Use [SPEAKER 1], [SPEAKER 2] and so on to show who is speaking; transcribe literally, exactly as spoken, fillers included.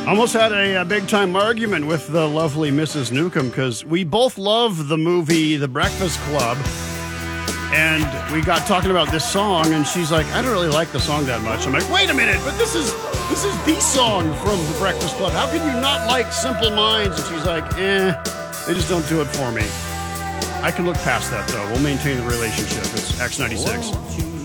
[SPEAKER 1] Almost had a, a big-time argument with the lovely Missus Newcomb because we both love the movie The Breakfast Club, and we got talking about this song, and she's like, I don't really like the song that much. I'm like, wait a minute, but this is this is the song from The Breakfast Club. How can you not like Simple Minds? And she's like, eh, they just don't do it for me. I can look past that, though. We'll maintain the relationship. It's X ninety-six.